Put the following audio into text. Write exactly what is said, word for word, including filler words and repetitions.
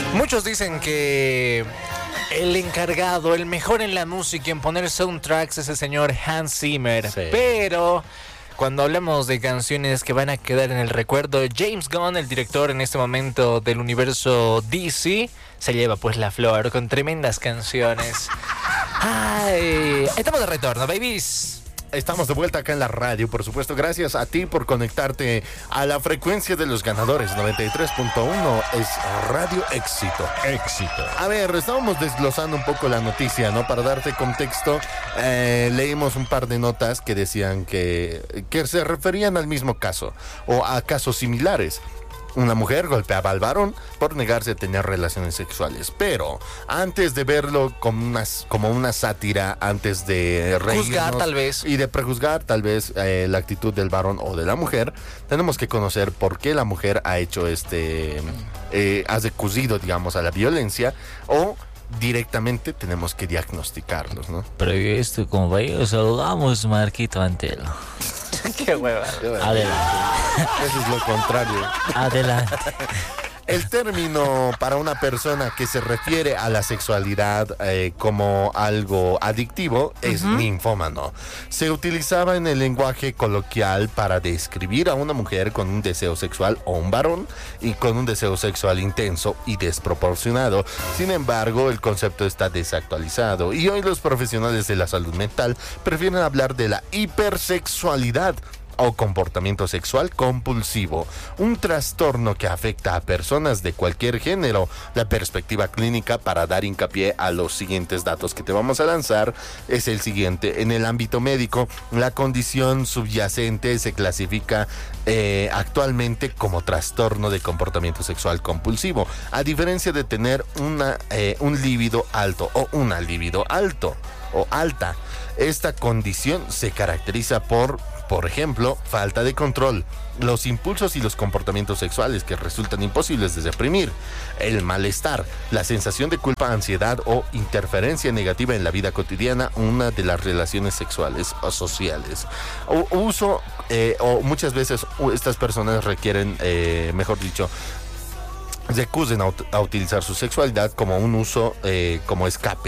Muchos dicen que el encargado, el mejor en la música, en poner soundtracks es el señor Hans Zimmer. Sí. Pero cuando hablamos de canciones que van a quedar en el recuerdo, James Gunn, el director en este momento del universo D C, se lleva pues la flor con tremendas canciones. Ay, estamos de retorno, babies. Estamos de vuelta acá en la radio, por supuesto. Gracias a ti por conectarte a la frecuencia de los ganadores. noventa y tres punto uno es Radio Éxito. Éxito. A ver, estábamos desglosando un poco la noticia, ¿no? Para darte contexto, eh, leímos un par de notas que decían que, que se referían al mismo caso o a casos similares. Una mujer golpeaba al varón por negarse a tener relaciones sexuales. Pero antes de verlo como una, como una sátira, antes de reírnos juzgar tal vez y de prejuzgar tal vez eh, la actitud del varón o de la mujer, tenemos que conocer por qué la mujer ha hecho este, eh, ha recurrido, digamos, a la violencia, o directamente tenemos que diagnosticarlos, ¿no? Pero esto, como vaya, saludamos Marquito Antelo. Qué hueva. Adelante. Eso es lo contrario. Adelante. El término para una persona que se refiere a la sexualidad eh, como algo adictivo es uh-huh. ninfómano. Se utilizaba en el lenguaje coloquial para describir a una mujer con un deseo sexual o un varón y con un deseo sexual intenso y desproporcionado. Sin embargo, el concepto está desactualizado y hoy los profesionales de la salud mental prefieren hablar de la hipersexualidad o comportamiento sexual compulsivo, un trastorno que afecta a personas de cualquier género. La perspectiva clínica para dar hincapié a los siguientes datos que te vamos a lanzar es el siguiente. En el ámbito médico, la condición subyacente se clasifica eh, actualmente como trastorno de comportamiento sexual compulsivo, a diferencia de tener una, eh, un líbido alto o una libido alto o alta. Esta condición se caracteriza por, por ejemplo, falta de control, los impulsos y los comportamientos sexuales que resultan imposibles de reprimir, el malestar, la sensación de culpa, ansiedad o interferencia negativa en la vida cotidiana, una de las relaciones sexuales o sociales. O, uso, eh, o muchas veces estas personas requieren, eh, mejor dicho, recusen a, a utilizar su sexualidad como un uso, eh, como escape.